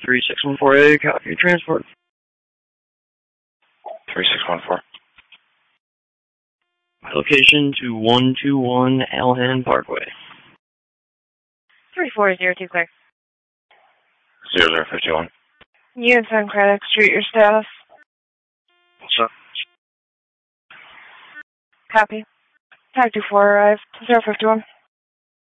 3614A, copy your transport. 3614. Location to 121 Alhan Parkway. 3402, clear. 0051. Units on Craddock Street, your status. What's up? Copy. Tag 24 arrived. 051.